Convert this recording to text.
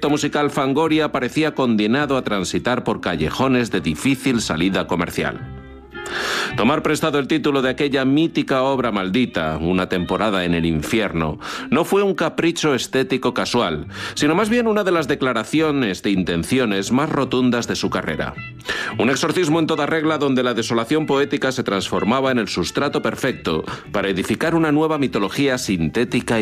proyecto musical Fangoria parecía condenado a transitar por callejones de difícil salida comercial. Tomar prestado el título de aquella mítica obra maldita, Una temporada en el infierno, no fue un capricho estético casual, sino más bien una de las declaraciones de intenciones más rotundas de su carrera. Un exorcismo en toda regla donde la desolación poética se transformaba en el sustrato perfecto para edificar una nueva mitología sintética